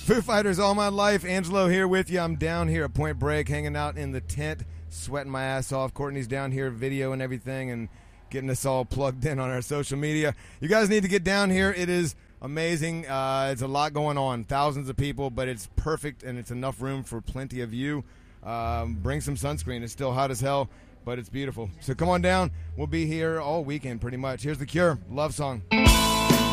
Foo Fighters all my life. Angelo here with you. I'm down here at Point Break, hanging out in the tent, sweating my ass off. Courtney's down here, video and everything, and getting us all plugged in on our social media. You guys need to get down here. It is amazing. It's a lot going on. Thousands of people, but it's perfect, and it's enough room for plenty of you. Bring some sunscreen. It's still hot as hell, but it's beautiful. So come on down. We'll be here all weekend pretty much. Here's The Cure, Love Song.